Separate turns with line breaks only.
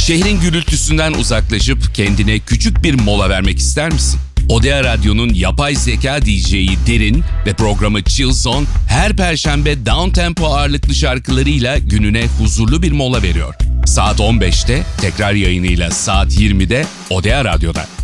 Şehrin gürültüsünden uzaklaşıp kendine küçük bir mola vermek ister misin? Odea Radyo'nun yapay zeka DJ'i Derin ve programı Chill Zone her perşembe downtempo ağırlıklı şarkılarıyla gününe huzurlu bir mola veriyor. Saat 15'te tekrar yayınıyla saat 20'de Odea Radyo'da.